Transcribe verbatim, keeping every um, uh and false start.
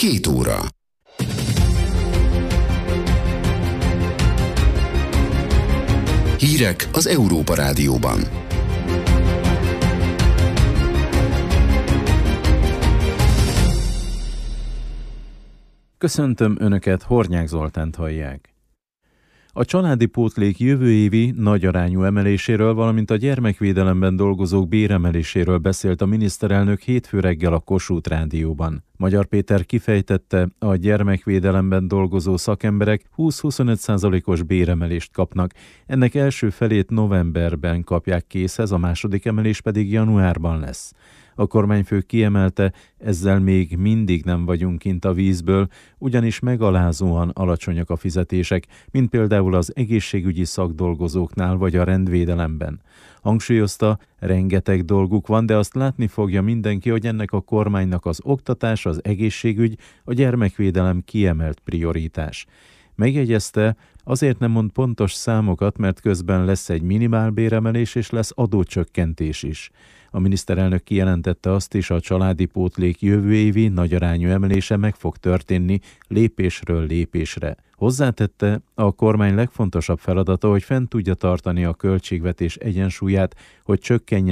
Két óra. Hírek az Európa Rádióban. Köszöntöm Önöket, Hornyák Zoltánt hallják. A családi pótlék jövő évi nagyarányú emeléséről, valamint a gyermekvédelemben dolgozók béremeléséről beszélt a miniszterelnök hétfő reggel a Kossuth Rádióban. Magyar Péter kifejtette, a gyermekvédelemben dolgozó szakemberek húsz-huszonöt százalékos béremelést kapnak. Ennek első felét novemberben kapják készhez, a második emelés pedig januárban lesz. A kormányfő kiemelte, ezzel még mindig nem vagyunk kint a vízből, ugyanis megalázóan alacsonyak a fizetések, mint például az egészségügyi szakdolgozóknál vagy a rendvédelemben. Hangsúlyozta, rengeteg dolguk van, de azt látni fogja mindenki, hogy ennek a kormánynak az oktatás, az egészségügy, a gyermekvédelem kiemelt prioritás. Megjegyezte, azért nem mond pontos számokat, mert közben lesz egy minimálbéremelés és lesz adócsökkentés is. A miniszterelnök kijelentette azt is, a családi pótlék jövő évi nagyarányú emelése meg fog történni lépésről lépésre. Hozzátette, a kormány legfontosabb feladata, hogy fenn tudja tartani a költségvetés egyensúlyát, hogy csökkenjen